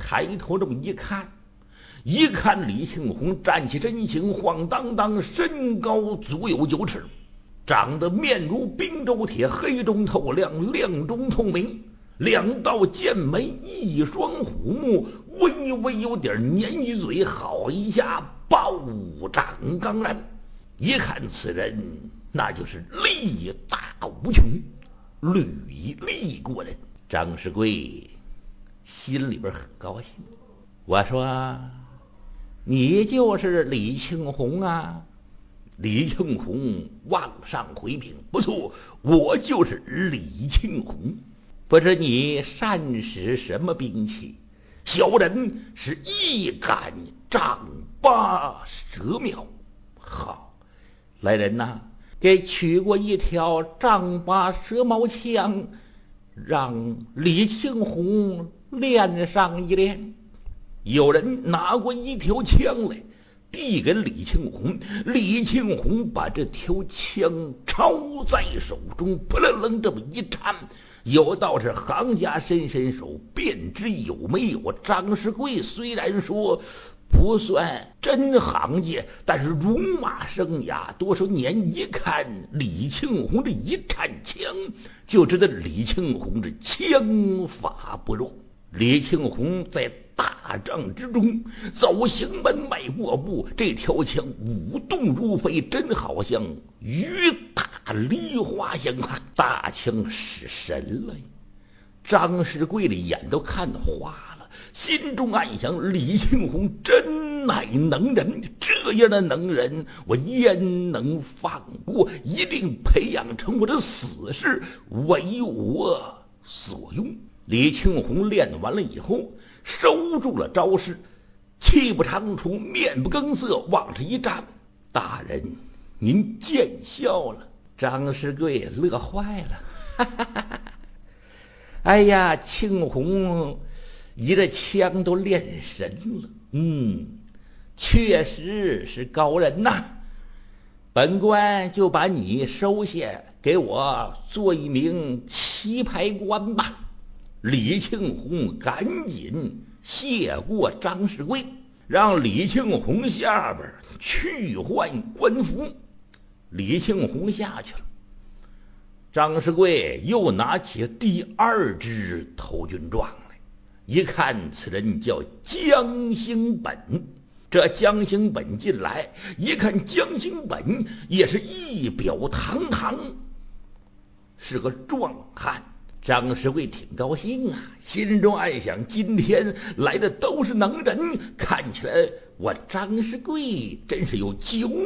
抬头这么一看李庆红站起身形晃荡荡，身高足有9尺，长得面如冰州铁，黑中透亮，亮中透明，2道剑眉，1双虎目，微微有点鲶鱼嘴，好一下暴涨刚然。一看此人，那就是力大无穷，履历过人。张世贵心里边很高兴，我说你就是李庆红啊？李庆红往上回禀，不错，我就是李庆红。不知你善使什么兵器？小人是一杆丈八蛇苗。好，来人呐，给取过一条丈八蛇矛枪，让李庆红练上一练。有人拿过一条枪来，递给李庆红。李庆红把这条枪抄在手中，扑棱棱这么一颤，有道是行家伸手便知有没有。张世贵虽然说不算真行家，但是戎马生涯多少年，一看李庆红这一颤枪，就知道李庆红这枪法不弱。李庆红在大帐之中走行门迈过步，这条枪舞动如飞，真好像雨打梨花香。大枪使神了，张世贵的眼都看得花了，心中暗想李庆红真乃能人，这样的能人我焉能放过，一定培养成我的死士，为我所用。李庆红练完了以后，收住了招式，气不长出，面不更色，往这一站，大人您见笑了。张世贵乐坏了，哈哈哈哈！哎呀，庆红你这枪都练神了，确实是高人呐。本官就把你收下，给我做一名棋牌官吧。李庆红赶紧谢过张世贵，让李庆红下边去换官服。李庆红下去了，张世贵又拿起第2支投军状来，一看此人叫江兴本。这江兴本进来一看，江兴本也是仪表堂堂，是个壮汉。张世贵挺高兴啊，心中暗想今天来的都是能人，看起来我张世贵真是有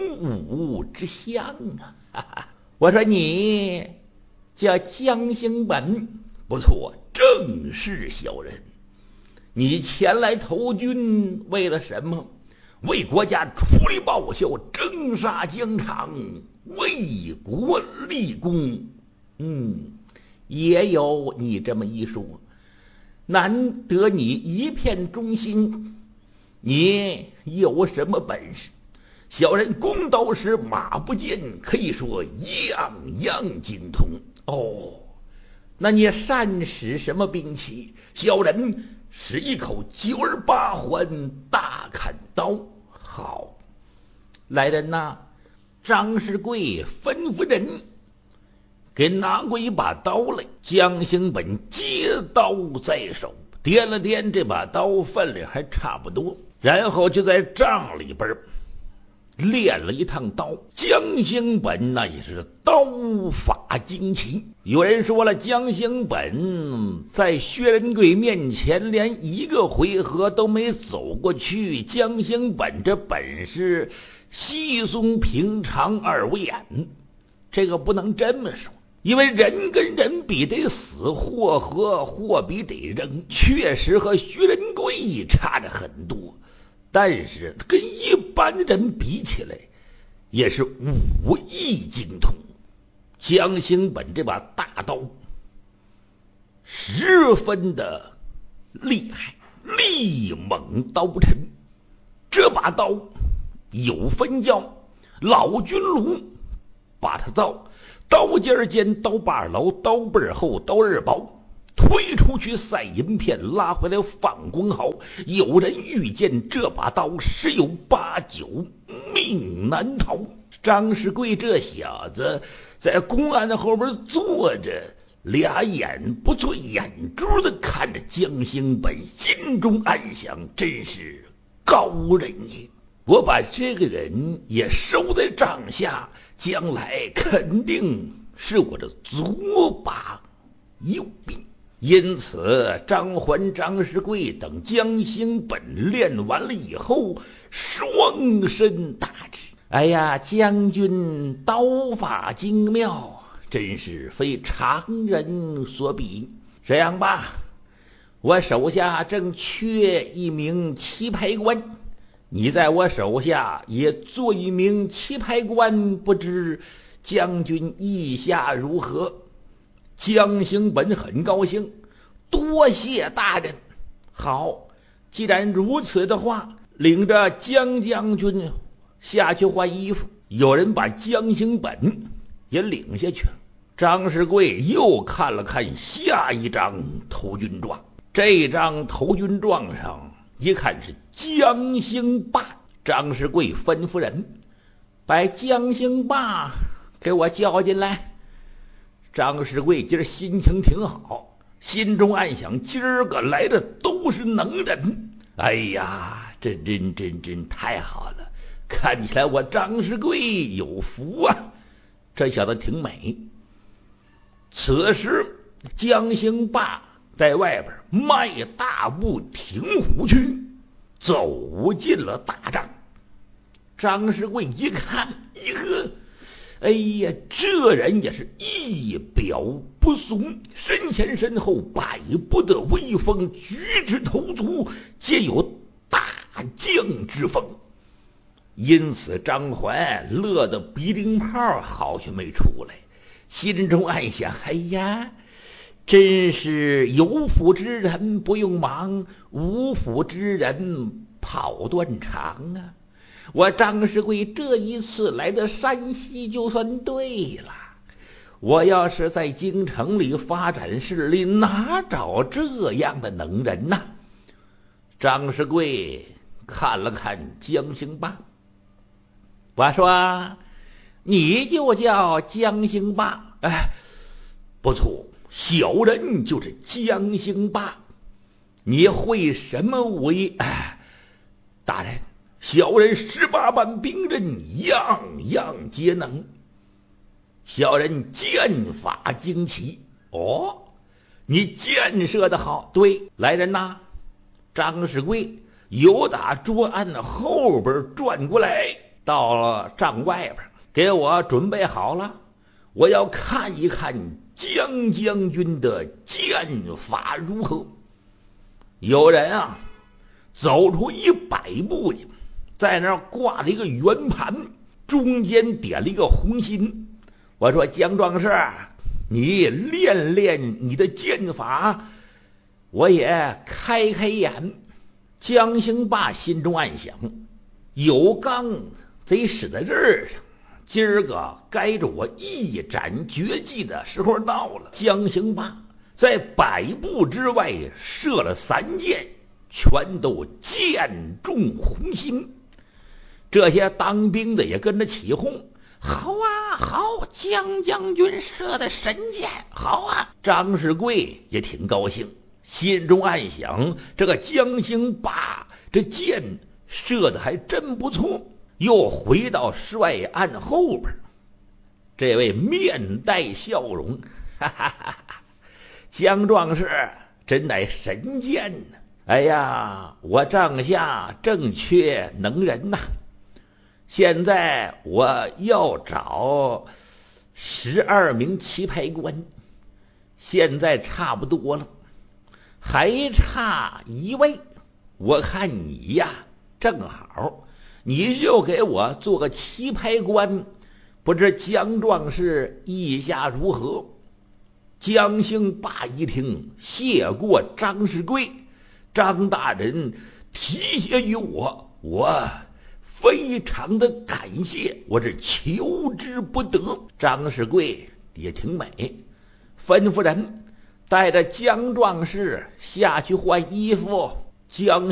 95之相啊！哈哈，我说你叫江兴本，不错，正是小人。你前来投军为了什么？为国家出力报效，征杀疆场，为国立功。也有你这么一说，难得你一片忠心，你有什么本事？小人弓刀石马不见，可以说样样精通。哦，那你善使什么兵器？小人使一口9儿8环大砍刀。好，来人呐！张世贵吩咐人给拿过一把刀来。江兴本接刀在手，掂了掂这把刀，分量还差不多，然后就在帐里边练了一趟刀。江兴本那也是刀法精奇。有人说了，江兴本在薛仁贵面前连一个回合都没走过去。江兴本这本事稀松平常而无眼，这个不能这么说，因为人跟人比得死，货和货比得扔，确实和薛仁贵差着很多，但是跟一般人比起来也是武艺精通。江兴本这把大刀十分的厉害，力猛刀沉。这把刀有分教，老君炉把它造，刀尖尖，刀把牢，刀背厚，刀刃薄， 推出去赛银片，拉回来放光后，有人遇见这把刀，十有八九命难逃。张世贵这小子在公安后边坐着，俩眼不对眼珠的看着江兴本，心中暗想：真是高人也。我把这个人也收在帐下，将来肯定是我的左把右臂。因此张环、张世贵等江兴本练完了以后，双身大指：哎呀，将军刀法精妙，真是非常人所比。这样吧，我手下正缺一名棋牌官，你在我手下也做一名棋牌官，不知将军意下如何？江兴本很高兴，多谢大人。好，既然如此的话，领着江将军下去换衣服。有人把江兴本也领下去了。张世贵又看了看下一张投军状，这张投军状上一看是江兴霸。张世贵吩咐人把江兴霸给我叫进来。张世贵今儿心情挺好，心中暗想：今儿个来的都是能人，哎呀，这真太好了！看起来我张世贵有福啊！这小子挺美。此时江兴霸在外边迈大步挺虎去，走进了大帐。张世贵一看，呵，哎呀，这人也是一表不怂，身前身后百步的威风，举止投足皆有大将之风。因此张环乐得鼻涕泡好像没出来，心中暗想：哎呀，真是有福之人不用忙，无福之人跑断肠啊！我张世贵这一次来的山西就算对了，我要是在京城里发展势力，哪找这样的能人呢？张世贵看了看江兴霸，我说：你就叫江兴霸？哎，不错，小人就是江兴霸。你会什么武艺？哎，大人，小人18般兵刃，样样皆能。小人剑法精奇。哦，你箭射得好。对，来人呐！张世贵由打桌案后边转过来，到了帐外边，给我准备好了，我要看一看江将军的剑法如何。有人啊走出100步去，在那儿挂了一个圆盘，中间点了一个红心。我说：江壮士，你练练你的剑法，我也开开眼。江兴霸心中暗想：有钢贼使在这儿上，今儿个该着我一展绝技的时候到了。江兴霸在100步之外射了3箭，全都箭中红心。这些当兵的也跟着起哄：好啊，好，江将军射的神箭，好啊！张世贵也挺高兴，心中暗想：这个江兴霸这箭射的还真不错。又回到帅案后边，这位面带笑容：哈哈哈哈，江壮士真乃神箭呢！哎呀，我帐下正缺能人呐，现在我要找12名棋牌官，现在差不多了，还差1位。我看你呀，正好，你就给我做个棋牌官，不知江壮士意下如何？江兴霸一听，谢过张世贵，张大人提携于我，我非常的感谢，我是求之不得。张世贵也挺美，吩咐人带着江壮士下去换衣服。江